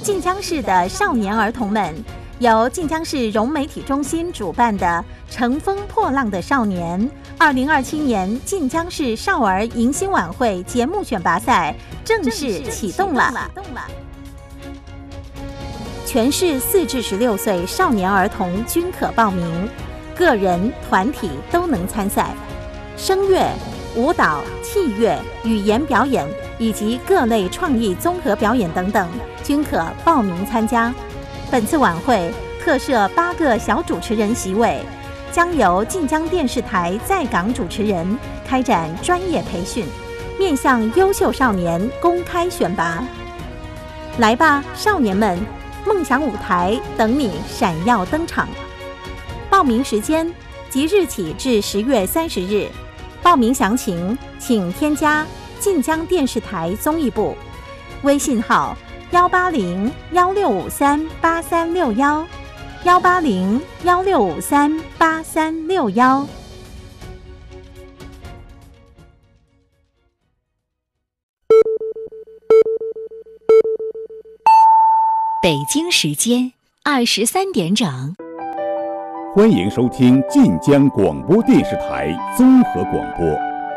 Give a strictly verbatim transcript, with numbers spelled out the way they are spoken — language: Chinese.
晋江市的少年儿童们，由晋江市融媒体中心主办的《乘风破浪的少年》二零二七年晋江市少儿迎新晚会节目选拔赛正式启动了。全市四至十六岁少年儿童均可报名，个人、团体都能参赛。声乐、舞蹈、器乐、语言表演以及各类创意综合表演等等，均可报名参加。本次晚会特设八个小主持人席位，将由晋江电视台在港主持人开展专业培训，面向优秀少年公开选拔。来吧，少年们！梦想舞台等你闪耀登场。报名时间即日起至十月三十日。报名详情请添加晋江电视台综艺部微信号幺八零幺六五三八三六幺幺八零幺六五三八三六幺。 北京时间二十三点整， 欢迎收听晋江广播电视台综合广播。